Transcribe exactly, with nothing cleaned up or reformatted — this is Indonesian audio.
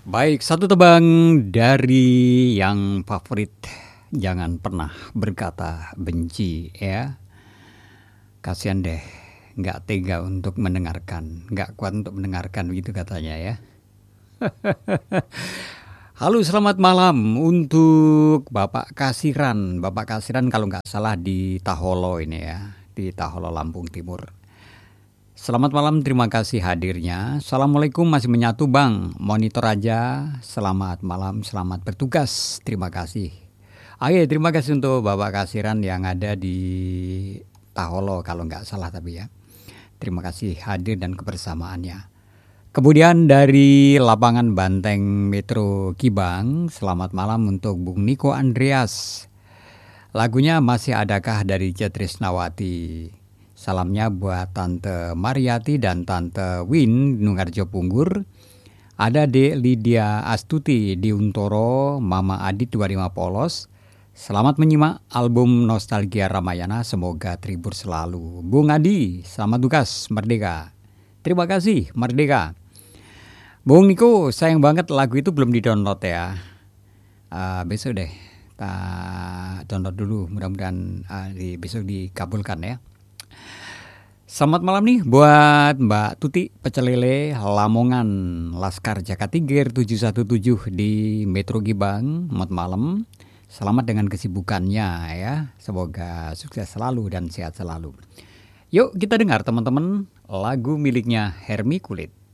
Baik, satu tebang dari yang favorit. Jangan pernah berkata benci ya. Kasihan deh, nggak tega untuk mendengarkan, nggak kuat untuk mendengarkan begitu katanya ya. Halo, selamat malam untuk Bapak Kasiran. Bapak Kasiran kalau nggak salah di Taholo ini ya, di Taholo Lampung Timur. Selamat malam, terima kasih hadirnya. Assalamualaikum, masih menyatu Bang. Monitor aja, selamat malam, selamat bertugas. Terima kasih. Ayo, terima kasih untuk Bapak Kasiran yang ada di Taholo kalau nggak salah tapi ya. Terima kasih hadir dan kebersamaannya. Kemudian dari lapangan Banteng Metro Kibang, selamat malam untuk Bung Niko Andreas. Lagunya Masih Adakah dari Jetrisnawati. Salamnya buat Tante Mariati dan Tante Win Nungarjo Punggur. Ada Dek Lydia Astuti di Untoro, Mama Adit dua puluh lima Polos. Selamat menyimak album Nostalgia Ramayana, semoga terhibur selalu. Bung Adi, selamat tugas, Merdeka. Terima kasih, Merdeka. Bung Niko, sayang banget lagu itu belum di-download ya. Uh, besok deh, kita download dulu, mudah-mudahan uh, di, besok dikabulkan ya. Selamat malam nih buat Mbak Tuti Pecelele Lamongan Laskar Jaka Tingkir tujuh satu tujuh di Metro Gibang. Selamat malam. Selamat dengan kesibukannya ya. Semoga sukses selalu dan sehat selalu. Yuk kita dengar teman-teman lagu miliknya Hermi Kulit.